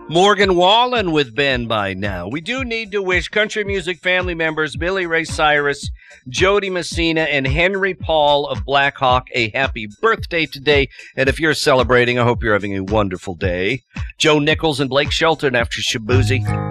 Morgan Wallen with Ben by now. We do need to wish country music family members Billy Ray Cyrus, Jody Messina, and Henry Paul of Black Hawk a happy birthday today. And if you're celebrating, I hope you're having a wonderful day. Joe Nichols and Blake Shelton after Shabuzi.